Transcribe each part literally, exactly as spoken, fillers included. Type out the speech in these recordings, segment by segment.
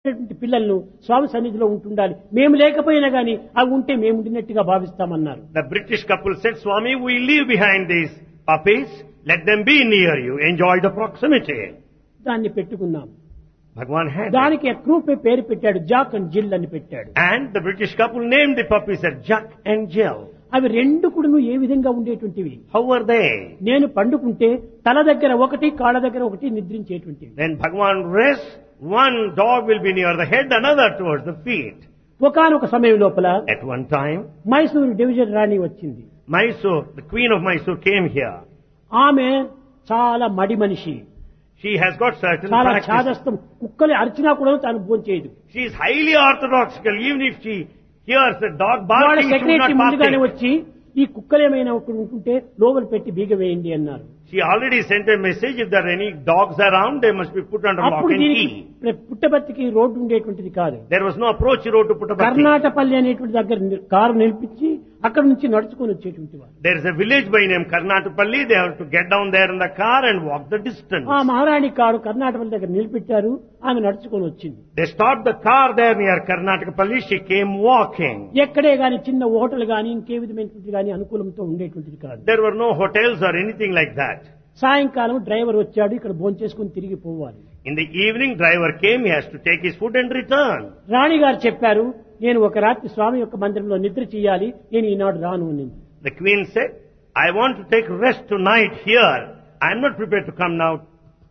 పిల్లలను స్వామి సన్నిధిలో ఉంటుండాలి, మేము లేకపోయినా గాని అవి ఉంటే మేము ఉండినట్టుగా భావిస్తామన్నారు. The British couple said, Swami, we leave behind these puppies, let them be near you, enjoy the proximity. దాన్ని పెట్టుకున్నాం. Bhagwan had దానికి క్రూపే పేరు పెట్టాడు, జాక్ అండ్ జిల్ అని పెట్టాడు. And the British couple named the puppies as Jack and Jill. అవి రెండు కూడాను ఏ విధంగా ఉండేటువంటివి? How were they? నేను పండుకుంటే తల దగ్గర ఒకటి, కాళ్ళ దగ్గర ఒకటి నిద్రించేటువంటివి. When Bhagwan rests, one dog will be near the head, another towards the feet. ఒకానొక సమయం లోపల At one time, Mysuru division రాణి వచ్చింది. Mysore, the queen of Mysore came here. ఆమె చాలా మడి మనిషి, She has got certain చాలా practice. చాదస్తం. కుక్కలు అరిచినా కూడా తాను భోంచేయదు. She is highly orthodoxical. Even if she hears a dog వాళ్ళ barking, she will secretary not ముందుగానే partake. వచ్చి ఈ కుక్కలేమైనా ఒకటి ఉంటుంటే లోపల పెట్టి బీగ వేయండి అన్నారు. She already sent a message, if there are any dogs around, they must be put under lock అప్పుడు and దీనికి key. పుట్టబర్తికి రోడ్డు ఉండేటువంటిది కాదు. There was no approach road to Puttaparthi. Karnatapalli అనేటువంటి దగ్గర ని- కారు నిలిపించి అక్కడ నుంచి నడుచుకొని వచ్చేటువంటి వారు. There is a village by name Karnatapalli. They have to get down there in the car and walk the distance. ఆ మహారాణి కారు కర్ణాటపల్లి దగ్గర నిలిపెట్టారు, ఆమె నడుచుకొని వచ్చింది. They stopped the car there near Karnatapalli. She came walking. ఎక్కడే గాని చిన్న hotel గాని ఇంకే విధమైనటువంటి గాని అనుకూలంతో ఉండేటువంటిది కాదు. There were no hotels or anything like that. సాయంకాలం డ్రైవర్ వచ్చాడు, ఇక్కడ భోంచేసుకుని తిరిగి పోవాలి. In the evening, driver came. He has to take his food and return. రాణి గారు చెప్పారు, నేను ఒక రాత్రి స్వామి యొక్క మందిరంలో నిద్ర చేయాలి, నేను ఈనాడు రాను అనింది. The queen said, I want to take rest tonight here. I am not prepared to come now.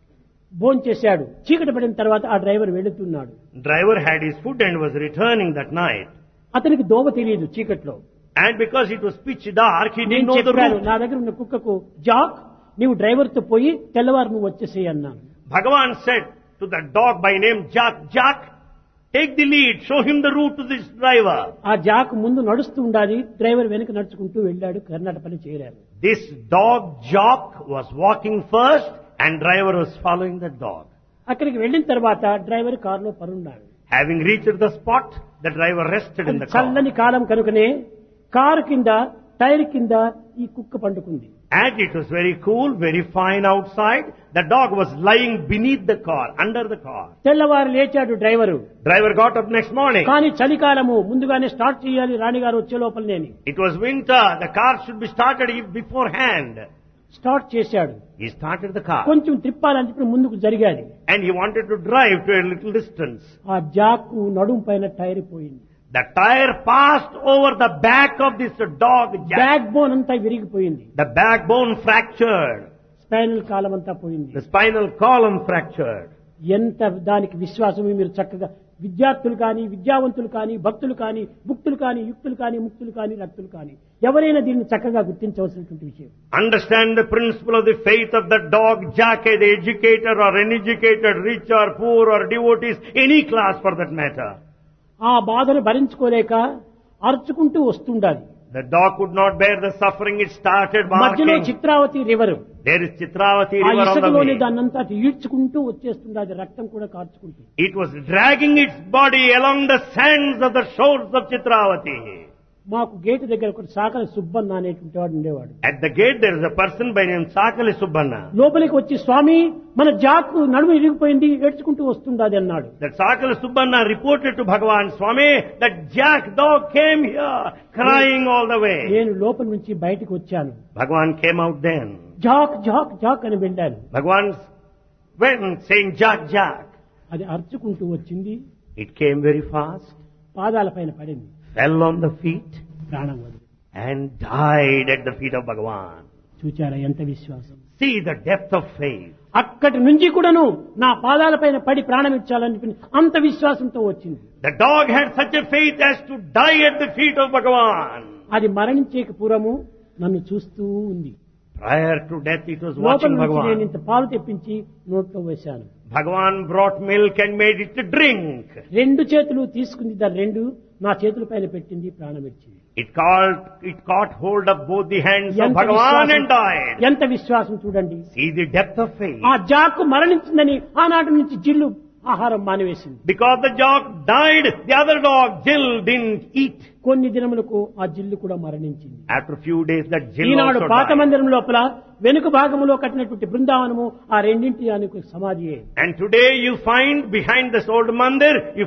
భోంచేశాడు. చీకటి పడిన తర్వాత ఆ డ్రైవర్ వెళుతున్నాడు. Driver had his food and was returning that night. అతనికి దోవ తెలియదు చీకట్లో. And because it was pitch dark, he didn't నేను know the చెప్పాను, route. నా దగ్గర ఉన్న కుక్కకు, జాక్ నీవు డ్రైవర్ తో పోయి తెల్లవారు నువ్వు వచ్చేసేయి అన్నాను. Bhagavan said to the dog by name Jack, Jack, take the lead, show him the route to this driver. ఆ జాక్ ముందు నడుస్తూ ఉండాలి, డ్రైవర్ వెనక నడుచుకుంటూ వెళ్ళాడు, కర్ణాటకపల్లి చేరారు. This dog, Jock, was walking first and driver was following the dog. అక్కడికి వెళ్ళిన తర్వాత డ్రైవర్ కారులో పరున్నాడు. Having reached the spot, the driver rested in the car. చల్లని కాలం కనుకనే కారు కింద టైర్ కింద ఈ కుక్క పండుకుంది. And it was very cool, very fine outside. The dog was lying beneath the car, under the car. తెల్లవారు లేచాడు driver. Driver got up next morning. కానీ చలికాలము, ముందుగానే స్టార్ట్ చేయాలి రాణిగారు వచ్చే లోపలనేని. It was winter. The car should be started beforehand. Start చేశాడు. He started the car. కొంచెం తిప్పాలని చెప్పి ముందుకు జరిగాడు. And he wanted to drive to a little distance. ఆ జాకు నడుం పైన టైర్ పోయింది. The tire passed over the back of this dog, Jack. Back bone అంతా విరిగిపోయింది. The backbone fractured. స్పైనల్ కాలం అంతా పోయింది. The spinal column fractured. ఎంత దానికి విశ్వాసమే! మీరు చక్కగా విద్యార్థులు కానీ, విద్యావంతులు కానీ, భక్తులు కానీ, భుక్తులు కానీ, యుక్తులు కానీ, ముక్తులు కానీ, రక్తులు కానీ ఎవరైనా దీన్ని చక్కగా గుర్తించవలసినటువంటి విషయం. Understand the principle of the faith of the dog, Jack, the educated or uneducated, rich or poor or devotees, any class for that matter. ఆ బాధను భరించుకోలేక అరుచుకుంటూ వస్తుండాలి. The dog could not bear the suffering. It started మధ్యలో barking. Chitravati river, There is Chitravati ఆ river on the ఇసుకలోని way. దాన్నంతా ఈడ్చుకుంటూ వచ్చేస్తుండాలి, రక్తం కూడా కార్చుకుంటూ. It was dragging its body along the sands of the shores of Chitravati. మాకు gate దగ్గర ఒకటి సాకలి సుబ్బన్న అనేటువంటి వాడు ఉండేవాడు. At the gate there is a person by name Sakali Subbanna. లోపలికి వచ్చి, స్వామి మన జాకు నడుము ఇరిగిపోయింది, ఏడ్చుకుంటూ వస్తుండాది అన్నాడు. That Sakali Subbanna reported to Bhagavan, Swami, that Jack dog came here crying all the way. నేను లోపల నుంచి బయటకు వచ్చాను. Bhagavan came out then. Jack Jack Jack అని వెళ్ళాను. Bhagavan went saying Jack, Jack. అది అరుచుకుంటూ వచ్చింది, It came very fast, పాదాల పైన పడింది, fell on the feet ప్రాణం వదిలి. and died at the feet of Bhagavan. చూచారా ఎంత విశ్వాసం! See the depth of faith. అక్కడి నుంచి కూడాను నా పాదాల పైన పడి ప్రాణం ఇచ్చాలని అంత విశ్వాసంతో వచ్చింది. The dog had such a faith as to die at the feet of Bhagavan. అది మరణించేకి పూర్వము నన్ను చూస్తూ ఉంది. Prior to death, it was లోపల watching నుంచి నేను Bhagavan. ఇంత పాలు తెప్పించి నోట్లో వేశాను. Bhagavan brought milk and made it to drink. రెండు చేతులు తీసుకుంది, దాని రెండు నా చేతుల పైన పెట్టింది, ప్రాణం ఇచ్చింది. It caught, it caught hold of both the hands of ఎంత Bhagavan విశ్వాసం! and died. ఎంత విశ్వాసం చూడండి! See the depth of faith. ఆ జాకు మరణించిందని ఆనాటి నుంచి జిల్లు ఆహారం మానివేసింది. Because the dog died, the other dog, Jill, didn't eat. కొన్ని దినములకు ఆ జిల్లు కూడా మరణించింది. After a few days, that Jill Eenadu also పాత died. మందిరం లోపల వెనుక భాగంలో కట్టినటువంటి బృందావనము ఆ రెండింటి దానికి సమాధియే. And today you find behind this old mandir, you